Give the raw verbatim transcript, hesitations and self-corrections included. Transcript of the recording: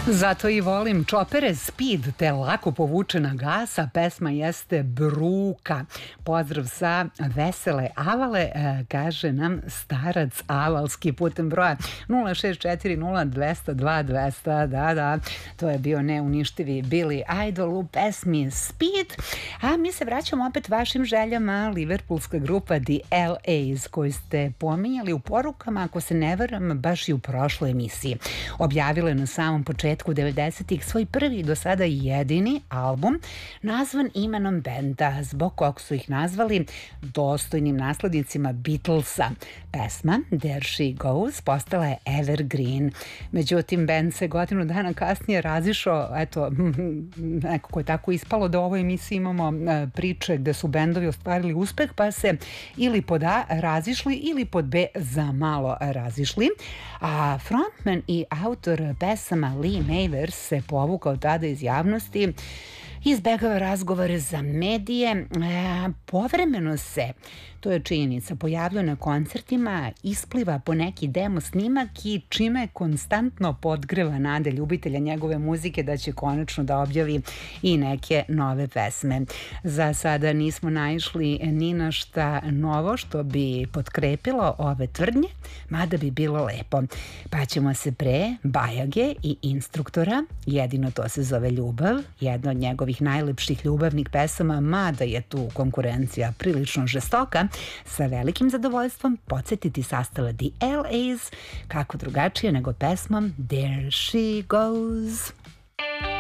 Zato i volim čopere Speed, te lako povučena gasa. Pesma jeste Bruka. Pozdrav sa Vesele Avale, kaže nam starac avalski putem broja nula šest četiri nula dva zero dva dva zero. Da, da, to je bio neuništivi Billy Idol u pesmi Speed. A mi se vraćamo opet vašim željama. Liverpoolska grupa The L As koju ste pominjali u porukama, ako se ne varam, baš i u prošloj emisiji. Objavile na samom početku devedesetih svoj prvi do sada jedini album nazvan imenom benda, zbog kog su ih nazvali dostojnim naslednicima Beatlesa. Pesma There She Goes postala je evergreen. Međutim, bend se godinu dana kasnije razišao, eto, nekako je tako ispalo da u ovoj emisiji imamo priče gde su bendovi ostvarili uspeh, pa se ili pod A razišli ili pod B za malo razišli. A frontman i autor pesama Lee Mavers se povukao tada iz javnosti, izbegava razgovore za medije, e, povremeno se, to je činjenica, pojavljao na koncertima, ispliva po neki demo snimak i čime konstantno podgreva nade ljubitelja njegove muzike da će konačno da objavi i neke nove pesme. Za sada nismo naišli ni na šta novo što bi potkrepilo ove tvrdnje, mada bi bilo lepo. Pa ćemo se pre Bajage i Instruktora, jedino to se zove Ljubav, jedna od njegovih najlepših ljubavnih pesama, mada je tu konkurencija prilično žestoka, sa velikim zadovoljstvom podsjetiti sastava The L As, kako drugačije nego pesmom There She Goes.